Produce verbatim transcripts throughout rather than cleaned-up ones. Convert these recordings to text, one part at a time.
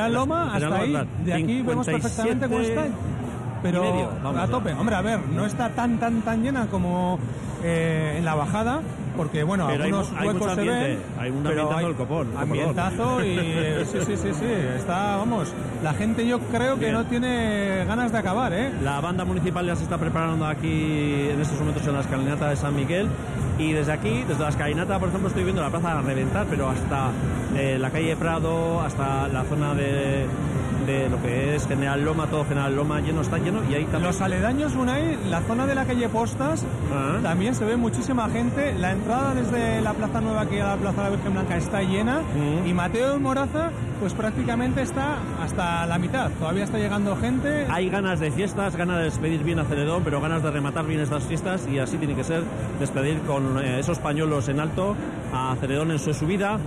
General Loma hasta General ahí, Loma, de aquí vemos perfectamente cómo está. Pero medio, a tope. Hombre, a ver, no está tan tan tan llena como eh, en la bajada, porque bueno, pero algunos hay, hay huecos se ven, hay un pero ambientazo hay del copón. ambientazo y sí, sí, sí, sí, está, vamos, la gente yo creo que Bien. no tiene ganas de acabar, ¿eh? La banda municipal ya se está preparando aquí en estos momentos en la escalinata de San Miguel, y desde aquí, desde la escalinata, por ejemplo, estoy viendo la plaza a reventar, pero hasta eh, la calle Prado, hasta la zona de, de lo que es General Loma, todo General Loma lleno, está lleno, y ahí también... Los aledaños, Unai, la zona de la calle Postas, ¿Ah? también se ve muchísima gente. La entrada desde la Plaza Nueva, que a la Plaza de la Virgen Blanca, está llena. Mm. Y Mateo de Moraza, pues prácticamente está hasta la mitad. Todavía está llegando gente. Hay ganas de fiestas, ganas de despedir bien a Celedón, pero ganas de rematar bien estas fiestas, y así tiene que ser, despedir con eh, esos pañuelos en alto a Celedón en su subida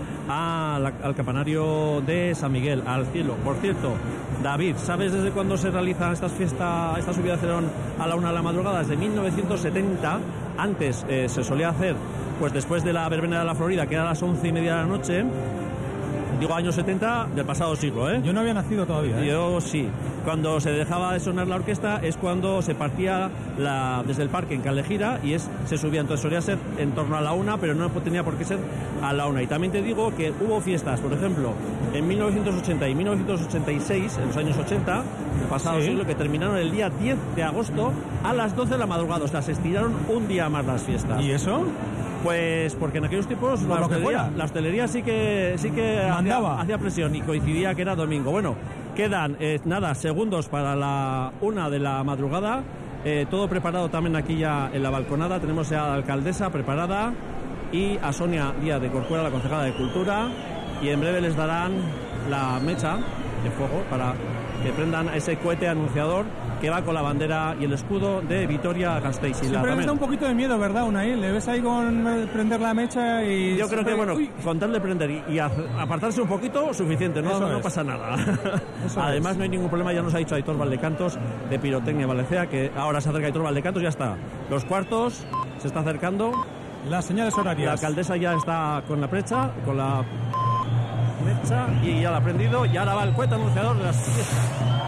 a la, al campanario de San Miguel, al cielo. Por cierto, David, ¿sabes desde cuándo se realiza esta fiesta, esta subida de Celedón a la una de la madrugada? Desde mil novecientos setenta. Antes eh, se solía hacer pues después de la verbena de la Florida, que era a las once y media de la noche. Digo años setenta del pasado siglo, ¿eh? Yo no había nacido todavía, ¿eh? Yo sí. Cuando se dejaba de sonar la orquesta es cuando se partía la, desde el parque en Calejira, y es, se subía. Entonces solía ser en torno a la una, pero no tenía por qué ser a la una. Y también te digo que hubo fiestas, por ejemplo, en mil novecientos ochenta y mil novecientos ochenta y seis, en los años ochenta, del pasado Sí. siglo, que terminaron el día diez de agosto a las doce de la madrugada. O sea, se estiraron un día más las fiestas. ¿Y eso? Pues porque en aquellos tiempos Por la lo que hostelería, fuera. la hostelería sí que sí que Mandaba. hacía, hacía presión, y coincidía que era domingo. Bueno, quedan eh, nada, segundos para la una de la madrugada. Eh, todo preparado también aquí ya en la balconada. Tenemos ya a la alcaldesa preparada y a Sonia Díaz de Corcuera, la concejala de Cultura, y en breve les darán la mecha de fuego para que prendan ese cohete anunciador que va con la bandera y el escudo de Vitoria-Gasteiz. Siempre les da un poquito de miedo, ¿verdad, Unai? Le ves ahí con eh, prender la mecha y... Yo creo que, bueno, Uy. con tal de prender y, y a- apartarse un poquito, suficiente, no, Eso no es. pasa nada. Eso Además, es. no hay ningún problema, ya nos ha dicho Aitor Valdecantos, de Pirotecnia Valencia, que ahora se acerca Aitor Valdecantos, ya está. Los cuartos se está acercando, Las señales la horarias. alcaldesa ya está con la precha, con la mecha, y ya la ha prendido, y ahora va el cohete anunciador de las fiestas.